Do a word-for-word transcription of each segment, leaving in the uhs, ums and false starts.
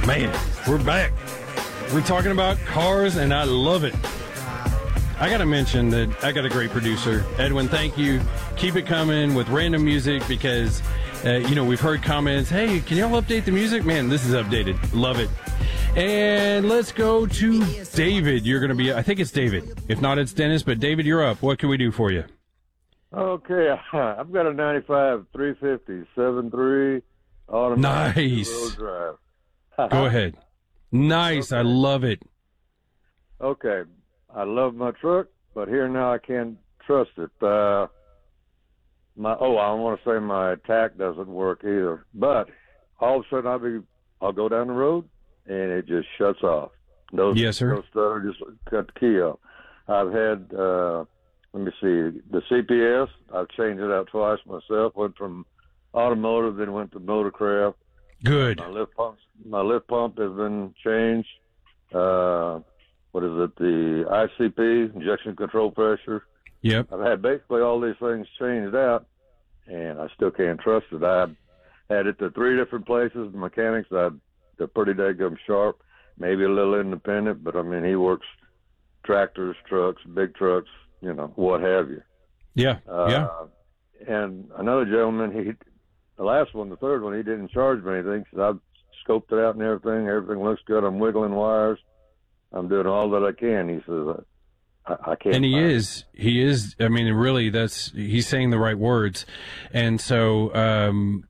Man, we're back. We're talking about cars, and I love it. I got to mention that I got a great producer. Edwin, thank you. Keep it coming with random music because, uh, you know, we've heard comments, hey, can y'all update the music? Man, this is updated. Love it. And let's go to David. You're going to be, I think it's David. If not, it's Dennis. But David, you're up. What can we do for you? Okay, I've got a ninety-five three fifty seven three automatic nice. road drive. Go ahead. Nice. Okay. I love it. Okay. I love my truck, but here now I can't trust it. Uh, my oh, I don't want to say my tack doesn't work either. But all of a sudden I'll be I'll go down the road and it just shuts off. Those, yes, sir. Those stutter just cut the key off. I've had uh, let me see the C P S. I've changed it out twice myself. Went from automotive, then went to Motorcraft. Good. My lift pump, my lift pump has been changed. Uh, what is it? The I C P, injection control pressure. Yep. I've had basically all these things changed out, and I still can't trust it. I had it to three different places. The mechanics, I, they're pretty daggum sharp, maybe a little independent, but I mean, he works tractors, trucks, big trucks, you know, what have you. Yeah. Uh, yeah. And another gentleman, he, the last one, the third one, he didn't charge me anything. He said, I've scoped it out and everything. Everything looks good. I'm wiggling wires. I'm doing all that I can. He says, I, I can't. And he is, it. he is, I mean, really, that's, he's saying the right words. And so, um,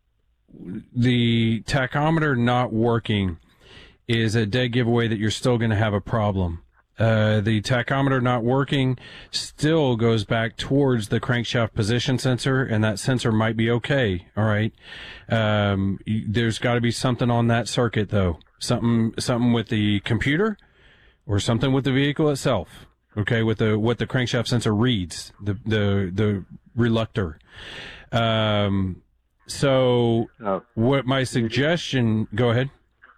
the tachometer not working is a dead giveaway that you're still going to have a problem. Uh, the tachometer not working still goes back towards the crankshaft position sensor, and that sensor might be okay. All right. Um, there's got to be something on that circuit though. Something, something with the computer or something with the vehicle itself. Okay. With the, what the crankshaft sensor reads, the, the, the reluctor. Um, so oh. what my suggestion, go ahead.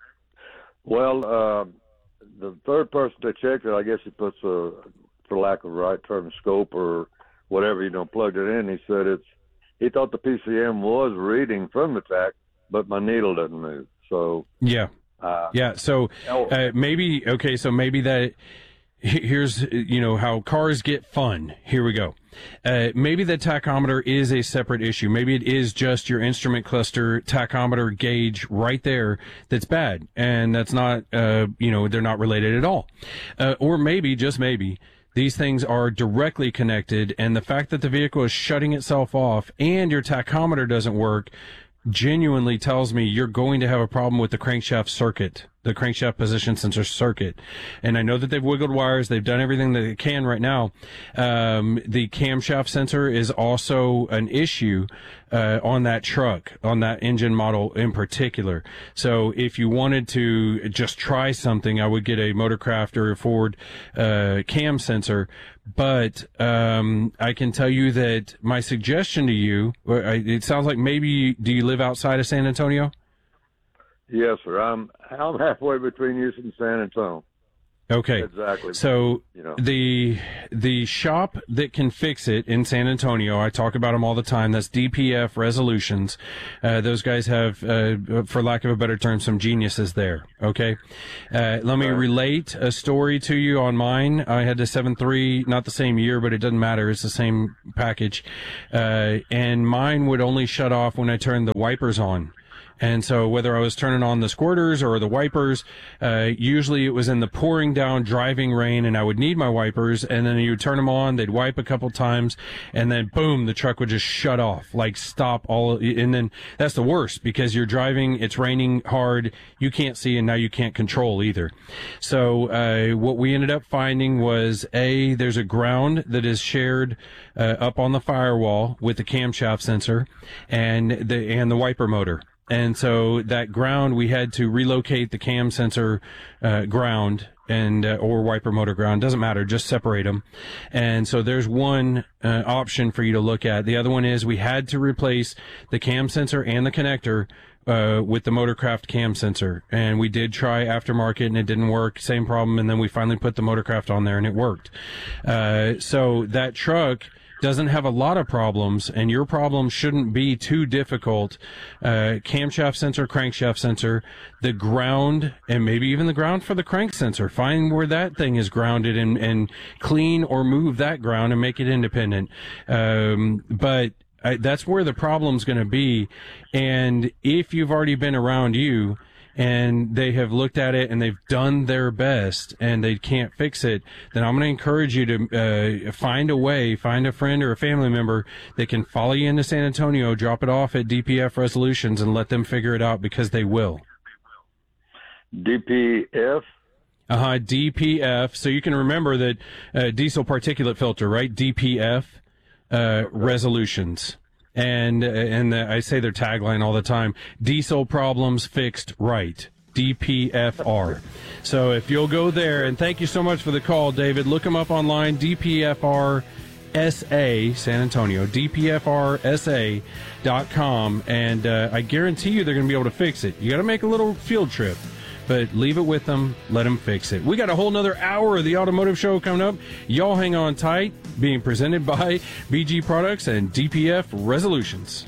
Well, uh, the third person that checked it, I guess he puts a, for lack of a right term, scope or whatever, you know, plugged it in. He said it's, he thought the P C M was reading from the tack, but my needle doesn't move. So, yeah. Uh, yeah. So, uh, maybe, okay. So maybe that, here's, you know, how cars get fun. Here we go. Uh, maybe the tachometer is a separate issue. Maybe it is just your instrument cluster tachometer gauge right there that's bad. And that's not, uh, you know, they're not related at all. Uh, or maybe, just maybe, these things are directly connected. And the fact that the vehicle is shutting itself off and your tachometer doesn't work genuinely tells me you're going to have a problem with the crankshaft circuit, the crankshaft position sensor circuit. And I know that they've wiggled wires. They've done everything that they can right now. Um, the camshaft sensor is also an issue, uh, on that truck, on that engine model in particular. So if you wanted to just try something, I would get a Motorcraft or a Ford, uh, cam sensor. But, um, I can tell you that my suggestion to you, it sounds like maybe, do you live outside of San Antonio? Yes, sir. I'm I'm halfway between Houston and San Antonio. Okay. Exactly. So you know. the the shop that can fix it in San Antonio, I talk about them all the time. That's D P F Resolutions. Uh, those guys have, uh, for lack of a better term, some geniuses there. Okay. Uh, let me right. relate a story to you on mine. I had the seven three, not the same year, but it doesn't matter. It's the same package. Uh, and mine would only shut off when I turned the wipers on. And so whether I was turning on the squirters or the wipers, uh, usually it was in the pouring down driving rain and I would need my wipers, and then you would turn them on, they'd wipe a couple times, and then boom, the truck would just shut off, like stop all, and then that's the worst because you're driving, it's raining hard, you can't see, and now you can't control either. So, uh, what we ended up finding was A, there's a ground that is shared, uh, up on the firewall with the camshaft sensor and the, and the wiper motor. And so that ground, we had to relocate the cam sensor uh, ground and uh, or wiper motor ground, doesn't matter, just separate them. And so there's one uh, option for you to look at. The other one is we had to replace the cam sensor and the connector uh with the Motorcraft cam sensor, and we did try aftermarket and it didn't work, same problem, and then we finally put the Motorcraft on there and it worked. Uh so that truck doesn't have a lot of problems, and your problem shouldn't be too difficult, uh, camshaft sensor, crankshaft sensor, the ground, and maybe even the ground for the crank sensor. Find where that thing is grounded and, and clean or move that ground and make it independent. Um, but I, that's where the problem's going to be. And if you've already been around you, and they have looked at it and they've done their best and they can't fix it, then I'm going to encourage you to uh, find a way, find a friend or a family member that can follow you into San Antonio, drop it off at D P F Resolutions, and let them figure it out, because they will. D P F? Uh-huh, D P F. So you can remember that uh, diesel particulate filter, right? D P F uh, Resolutions. And and the, I say their tagline all the time: diesel problems fixed right. D P F R. So if you'll go there, and thank you so much for the call, David. Look them up online, D P F R S A, San Antonio, D P F R S A dot com, and uh, I guarantee you they're going to be able to fix it. You got to make a little field trip, but leave it with them. Let them fix it. We got a whole nother hour of the Automotive Show coming up. Y'all hang on tight. Being presented by B G Products and D P F Resolutions.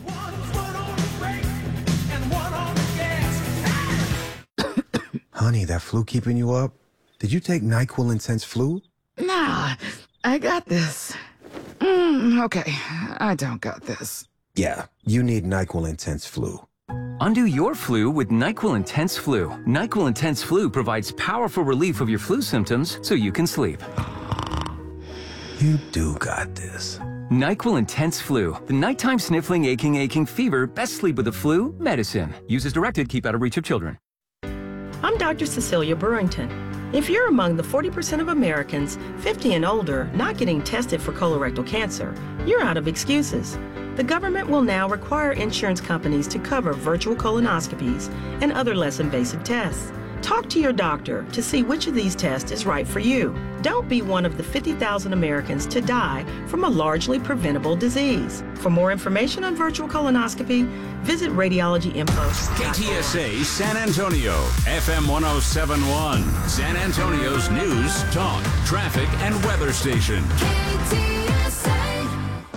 Honey, that flu keeping you up? Did you take NyQuil Intense Flu? Nah, I got this. Mm, okay, I don't got this. Yeah, you need NyQuil Intense Flu. Undo your flu with NyQuil Intense Flu. NyQuil Intense Flu provides powerful relief of your flu symptoms so you can sleep. You do got this. NyQuil Intense Flu. The nighttime sniffling, aching, aching fever. Best sleep with the flu medicine. Use as directed. Keep out of reach of children. I'm Doctor Cecilia Burrington. If you're among the forty percent of Americans fifty and older not getting tested for colorectal cancer, you're out of excuses. The government will now require insurance companies to cover virtual colonoscopies and other less invasive tests. Talk to your doctor to see which of these tests is right for you. Don't be one of the fifty thousand Americans to die from a largely preventable disease. For more information on virtual colonoscopy, visit radiology info. K T S A San Antonio, F M one oh seven point one, San Antonio's news, talk, traffic, and weather station. K T S A.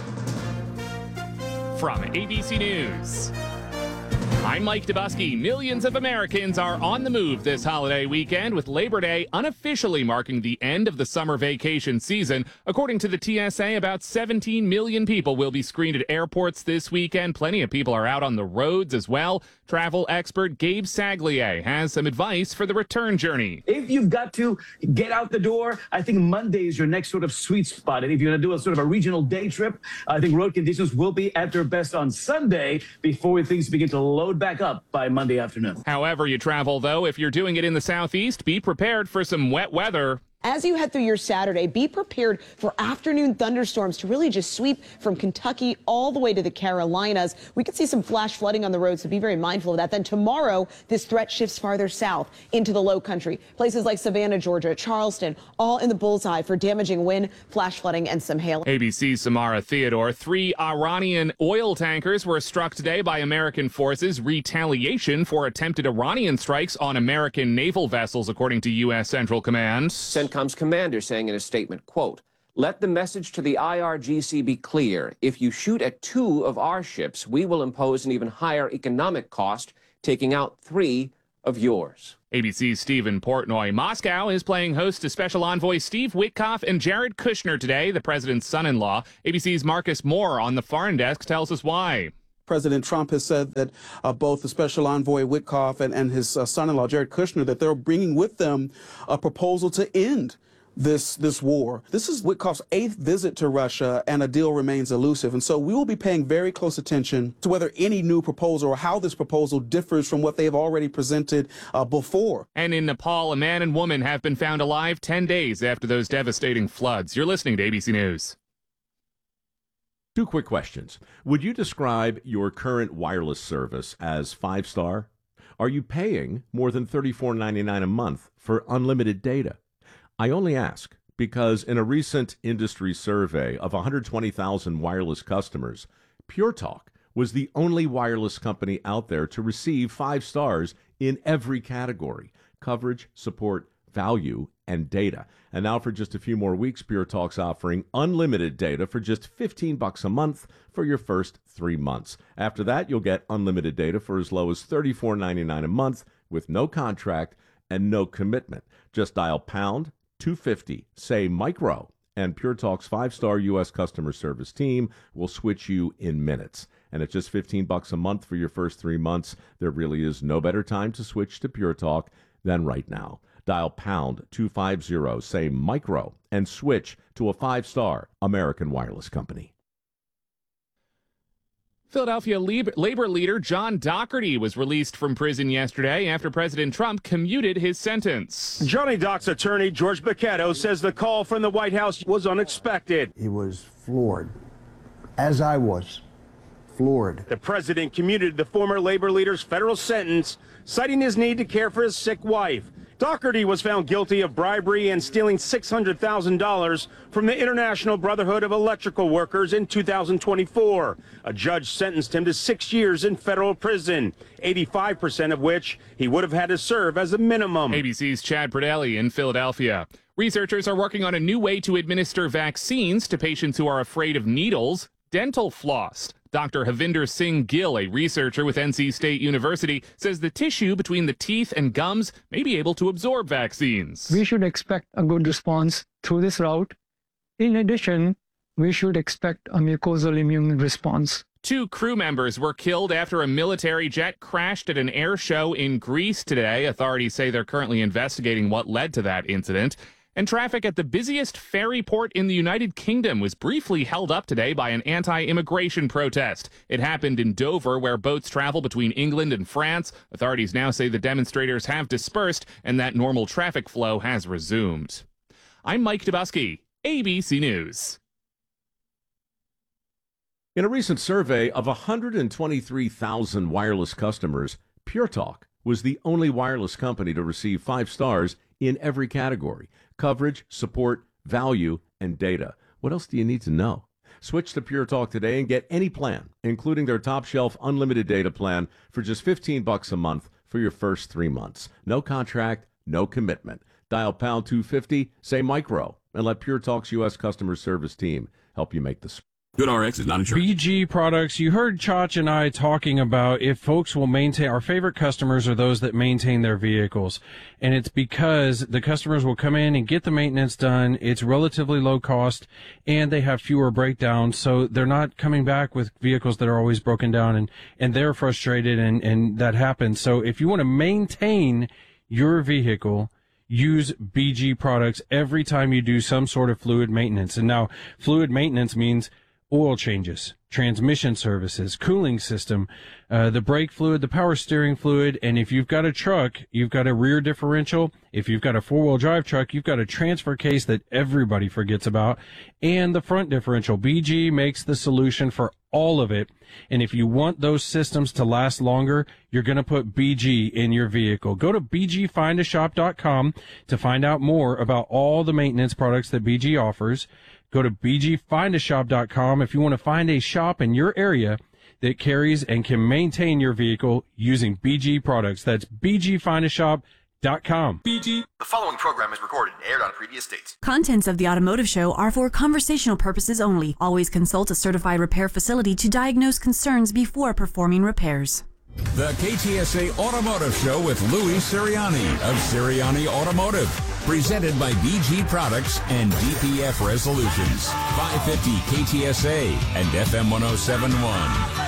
From A B C News, I'm Mike Dubusky. Millions of Americans are on the move this holiday weekend, with Labor Day unofficially marking the end of the summer vacation season. According to the T S A, about seventeen million people will be screened at airports this weekend. Plenty of people are out on the roads as well. Travel expert Gabe Saglier has some advice for the return journey. If you've got to get out the door, I think Monday is your next sort of sweet spot. And if you're going to do a sort of a regional day trip, I think road conditions will be at their best on Sunday before things begin to load back up by Monday afternoon. However you travel, though, if you're doing it in the Southeast, be prepared for some wet weather. As you head through your Saturday, be prepared for afternoon thunderstorms to really just sweep from Kentucky all the way to the Carolinas. We could see some flash flooding on the road, so be very mindful of that. Then tomorrow, this threat shifts farther south into the low country. Places like Savannah, Georgia, Charleston, all in the bullseye for damaging wind, flash flooding, and some hail. A B C's Samara Theodore. Three Iranian oil tankers were struck today by American forces. Retaliation for attempted Iranian strikes on American naval vessels, according to U S Central Command. CENTCOM's commander saying in a statement, quote, "Let the message to the I R G C be clear. If you shoot at two of our ships, we will impose an even higher economic cost, taking out three of yours." A B C's Stephen Portnoy. Moscow is playing host to Special Envoy Steve Witkoff and Jared Kushner today, the president's son-in-law. A B C's Marcus Moore on the foreign desk tells us why. President Trump has said that uh, both the Special Envoy Witkoff and, and his uh, son-in-law, Jared Kushner, that they're bringing with them a proposal to end this this war. This is Witkoff's eighth visit to Russia, and a deal remains elusive. And so we will be paying very close attention to whether any new proposal or how this proposal differs from what they've already presented uh, before. And in Nepal, a man and woman have been found alive ten days after those devastating floods. You're listening to A B C News. Two quick questions. Would you describe your current wireless service as five-star? Are you paying more than thirty-four ninety-nine a month for unlimited data? I only ask because in a recent industry survey of one hundred twenty thousand wireless customers, Pure Talk was the only wireless company out there to receive five stars in every category: coverage, support, value, and data. And now for just a few more weeks, Pure Talk's offering unlimited data for just fifteen bucks a month for your first three months. After that, you'll get unlimited data for as low as thirty-four ninety-nine a month with no contract and no commitment. Just dial pound two fifty, say micro, and Pure Talk's five-star U S customer service team will switch you in minutes. And at just fifteen bucks a month for your first three months, there really is no better time to switch to Pure Talk than right now. Dial pound two fifty, say micro, and switch to a five-star American Wireless company. Philadelphia labor leader John Doherty was released from prison yesterday after President Trump commuted his sentence. Johnny Doc's attorney, George Bachetto, says the call from the White House was unexpected. He was floored, as I was. Floored. The president commuted the former labor leader's federal sentence, citing his need to care for his sick wife. Doherty was found guilty of bribery and stealing six hundred thousand dollars from the International Brotherhood of Electrical Workers in two thousand twenty-four. A judge sentenced him to six years in federal prison, eighty-five percent of which he would have had to serve as a minimum. A B C's Chad Pradelli in Philadelphia. Researchers are working on a new way to administer vaccines to patients who are afraid of needles. Dental floss. Doctor Havinder Singh Gill, a researcher with N C State University, says the tissue between the teeth and gums may be able to absorb vaccines. We should expect a good response through this route. In addition, we should expect a mucosal immune response. Two crew members were killed after a military jet crashed at an air show in Greece today. Authorities say they're currently investigating what led to that incident. And traffic at the busiest ferry port in the United Kingdom was briefly held up today by an anti-immigration protest. It happened in Dover, where boats travel between England and France. Authorities now say the demonstrators have dispersed and that normal traffic flow has resumed. I'm Mike Dubusky, A B C News. In a recent survey of one hundred twenty-three thousand wireless customers, Pure Talk was the only wireless company to receive five stars in every category: coverage, support, value, and data. What else do you need to know? Switch to Pure Talk today and get any plan, including their top shelf unlimited data plan, for just fifteen bucks a month for your first three months. No contract, no commitment. Dial pound two fifty, say micro, and let Pure Talk's U S customer service team help you make the switch. GoodRx is not insured. B G products. You heard Chach and I talking about if folks will maintain, our favorite customers are those that maintain their vehicles. And it's because the customers will come in and get the maintenance done. It's relatively low cost and they have fewer breakdowns. So they're not coming back with vehicles that are always broken down and, and they're frustrated and, and that happens. So if you want to maintain your vehicle, use B G products every time you do some sort of fluid maintenance. And now fluid maintenance means oil changes, transmission services, cooling system, uh, the brake fluid, the power steering fluid. And if you've got a truck, you've got a rear differential. If you've got a four-wheel drive truck, you've got a transfer case that everybody forgets about, and the front differential. B G makes the solution for all of it. And if you want those systems to last longer, you're going to put B G in your vehicle. Go to b g find a shop dot com to find out more about all the maintenance products that B G offers. Go to b g find a shop dot com if you want to find a shop in your area that carries and can maintain your vehicle using B G products. That's b g find a shop dot com. B G. The following program is recorded and aired on previous dates. Contents of the Automotive Show are for conversational purposes only. Always consult a certified repair facility to diagnose concerns before performing repairs. The K T S A Automotive Show with Louis Sirianni of Sirianni Automotive. Presented by B G Products and D P F Resolutions. five fifty K T S A and F M one oh seven point one.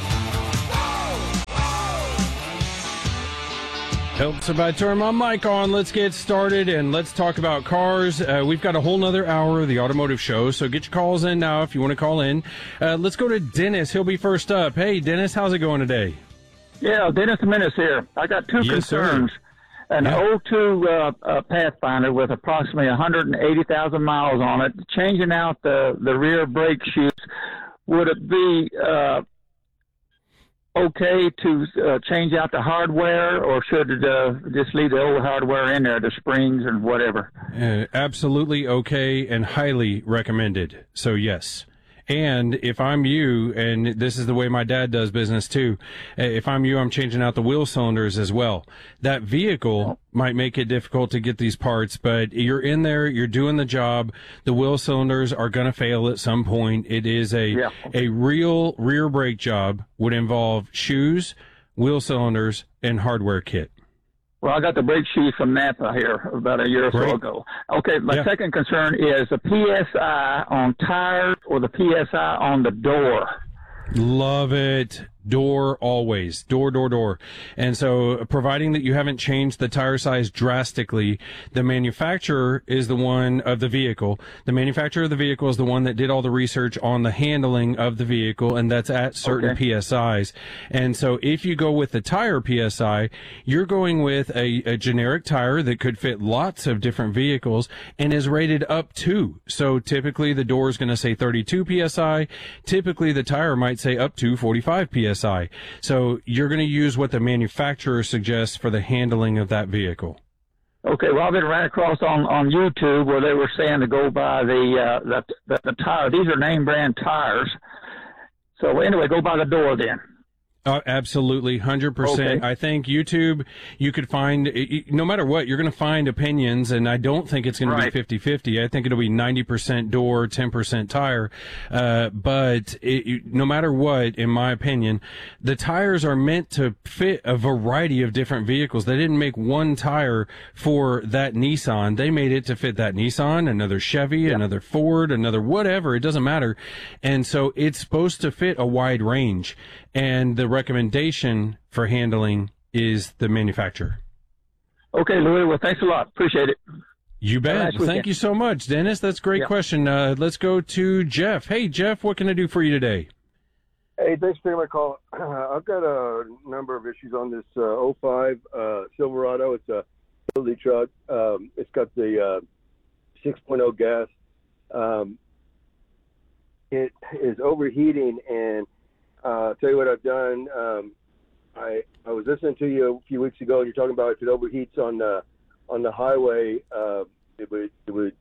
Helps if I turn my mic on. Let's get started and let's talk about cars. Uh, we've got a whole nother hour of the Automotive Show, so get your calls in now if you want to call in. Uh, let's go to Dennis. He'll be first up. Hey, Dennis, how's it going today? Yeah, Dennis Menace here. I got two yes, concerns. Sir. An yeah. oh two uh, uh, Pathfinder with approximately one hundred eighty thousand miles on it, changing out the, the rear brake shoes. Would it be uh, okay to uh, change out the hardware, or should it uh, just leave the old hardware in there, the springs and whatever? Uh, absolutely okay and highly recommended. So, yes. And if I'm you, and this is the way my dad does business too, if I'm you, I'm changing out the wheel cylinders as well. That vehicle might make it difficult to get these parts, but you're in there, you're doing the job. The wheel cylinders are going to fail at some point. It is a, Yeah. a real rear brake job, would involve shoes, wheel cylinders, and hardware kit. Well, I got the brake shoes from Napa here about a year or Great. so ago. Okay, my Yeah. second concern is the P S I on tires or the P S I on the door. Love it. Door always. Door, door, door. And so providing that you haven't changed the tire size drastically, the manufacturer is the one of the vehicle. The manufacturer of the vehicle is the one that did all the research on the handling of the vehicle, and that's at certain Okay. P S Is. And so if you go with the tire P S I, you're going with a, a generic tire that could fit lots of different vehicles and is rated up to. So typically the door is going to say thirty-two P S I. Typically the tire might say up to forty-five P S I. So you're going to use what the manufacturer suggests for the handling of that vehicle. Okay, well, I've been ran across on, on YouTube where they were saying to go by the, uh, the, the, the tire. These are name brand tires. So anyway, go by the door then. Uh, absolutely, one hundred percent. Okay. I think YouTube, you could find, y- y- no matter what, you're going to find opinions, and I don't think it's going to be Right. fifty-fifty. I think it'll be ninety percent door, ten percent tire. Uh, but it, you- no matter what, in my opinion, the tires are meant to fit a variety of different vehicles. They didn't make one tire for that Nissan. They made it to fit that Nissan, another Chevy, another Ford, another whatever. It doesn't matter. And so it's supposed to fit a wide range. And the recommendation for handling is the manufacturer. Okay, Louis, well, thanks a lot. Appreciate it. You Have a bet. nice Thank weekend. you so much, Dennis. That's a great Yeah. question. Uh, let's go to Jeff. Hey, Jeff, what can I do for you today? Hey, thanks for taking my call. I've got a number of issues on this uh, oh five uh, Silverado. It's a utility truck. Um, it's got the uh, six point oh gas. Um, it is overheating, and uh, I'll tell you what I've done. Um, I I was listening to you a few weeks ago, and you're talking about if it overheats on the on the highway, uh, it would it would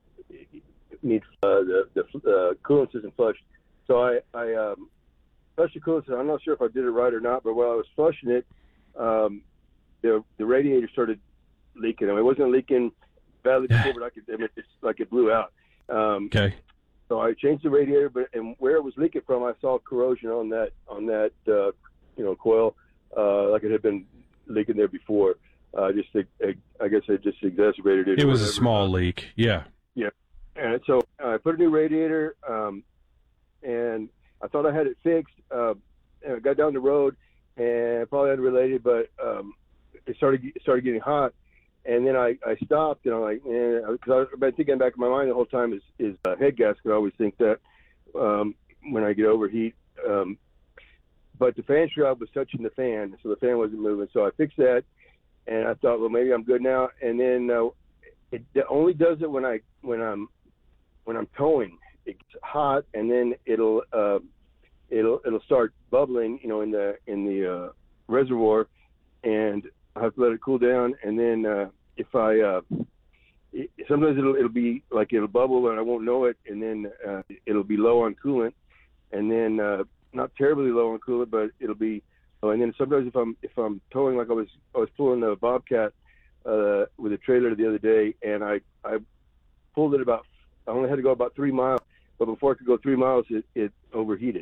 need uh, the the uh, coolant system flushed. So I I um, flushed the coolant system. I'm not sure if I did it right or not, but while I was flushing it, um, the the radiator started leaking. I mean, it wasn't leaking badly before, but I could I mean, it's like it blew out. Um, okay. So I changed the radiator, but and where it was leaking from, I saw corrosion on that on that uh, you know coil, uh, like it had been leaking there before. Uh, just I, I guess it just exacerbated it. It or was a whatever. small leak. Yeah. Yeah, and so I put a new radiator, um, and I thought I had it fixed. Uh, and I got down the road, and probably unrelated, but um, it started it started getting hot. And then I, I stopped, and I'm like, eh, because I've been thinking back in my mind the whole time is, is uh, head gasket. I always think that um, when I get overheat. Um, but the fan shroud was touching the fan, so the fan wasn't moving. So I fixed that, and I thought, well, maybe I'm good now. And then uh, it only does it when I when I'm when I'm towing. It gets hot, and then it'll uh, it'll it'll start bubbling, you know, in the in the uh, reservoir, and I have to let it cool down, and then uh, if I uh, it, sometimes it'll it'll be like it'll bubble and I won't know it, and then uh, it'll be low on coolant, and then uh, not terribly low on coolant, but it'll be. Oh, and then sometimes if I'm if I'm towing, like I was I was pulling a Bobcat uh, with a trailer the other day, and I I pulled it about I only had to go about three miles, but before I could go three miles, it, it overheated,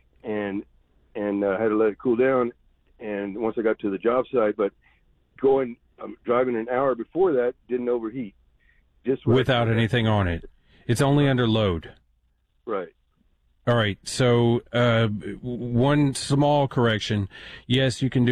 and and uh, I had to let it cool down, and once I got to the job site, but going um, driving an hour before that didn't overheat, just when I- Without anything on it. It's only under load. right. All right. So uh, one small correction. Yes, you can do